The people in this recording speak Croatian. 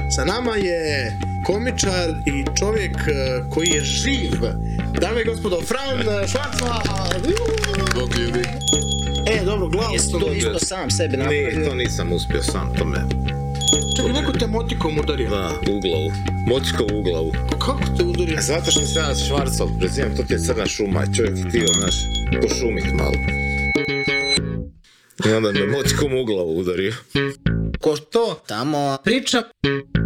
Sa nama je komičar i čovjek koji je živ. Dame i gospodo, Fran Švarcman! Bog ljudi. Dobro, glavu Jesi sam to dobio. isto sam sebi napravio? To nisam uspio sam, to me... Čekaj, neko te motikom udario. Da, u glavu. Moćko u glavu. Kako te udario? Zato što se ja Švarcov prezivam, to ti je crna šuma i čovjek htio, znaš, pošumit malo. I onda me moćkom u glavu udario. Ko to? Tamo priča